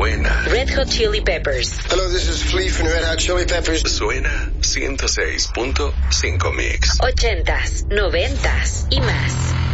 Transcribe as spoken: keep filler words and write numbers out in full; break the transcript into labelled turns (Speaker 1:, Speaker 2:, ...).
Speaker 1: Suena
Speaker 2: Red Hot Chili Peppers.
Speaker 3: Hello, this is Flea from Red Hot Chili Peppers.
Speaker 1: Suena ciento seis punto cinco Mix.
Speaker 2: Ochentas, noventas y más.